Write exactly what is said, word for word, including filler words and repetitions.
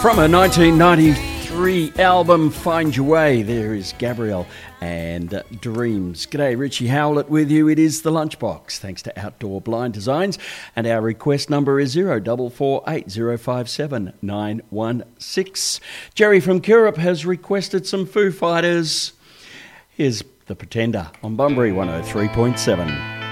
From a nineteen ninety-three album, Find Your Way, there is Gabrielle and uh, Dreams. G'day, Richie Howlett with you. It is The Lunchbox, thanks to Outdoor Blind Designs. And our request number is zero four four eight zero five seven nine one six. Jerry from Curup has requested some Foo Fighters. Here's The Pretender on Bunbury one oh three point seven.